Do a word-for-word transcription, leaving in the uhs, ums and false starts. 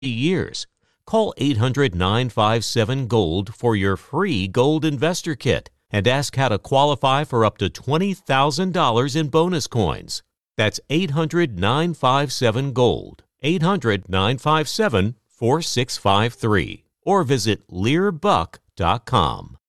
years. Call eight hundred, nine five seven, GOLD for your free Gold Investor Kit and ask how to qualify for up to twenty thousand dollars in bonus coins. That's eight hundred, nine five seven, GOLD, eight hundred, nine five seven, four six five three, or visit lear buck dot com.